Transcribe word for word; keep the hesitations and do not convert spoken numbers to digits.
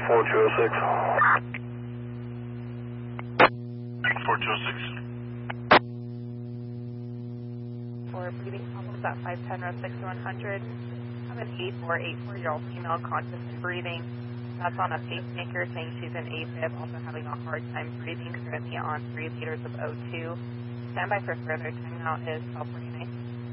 four two oh six. four two oh six. For breathing problems at five ten row six one hundred. I have an eight four eight four year old female conscious and breathing. That's on a pacemaker, saying she's in AFib, also having a hard time breathing, currently on three liters of O two. Standby for further timeout is twelve forty.